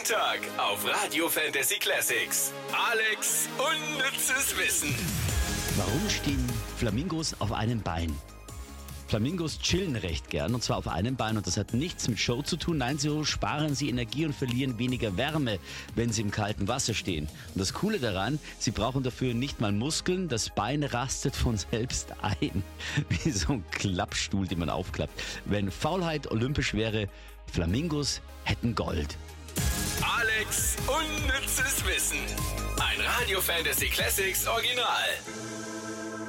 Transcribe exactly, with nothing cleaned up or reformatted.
Jeden Tag auf Radio Fantasy Classics. Alex unnützes Wissen. Warum stehen Flamingos auf einem Bein? Flamingos chillen recht gern, und zwar auf einem Bein, und das hat nichts mit Show zu tun. Nein, so sparen sie Energie und verlieren weniger Wärme, wenn sie im kalten Wasser stehen. Und das Coole daran, sie brauchen dafür nicht mal Muskeln, das Bein rastet von selbst ein. Wie so ein Klappstuhl, den man aufklappt. Wenn Faulheit olympisch wäre, Flamingos hätten Gold. Alex unnützes Wissen. Ein Radio Fantasy Classics Original.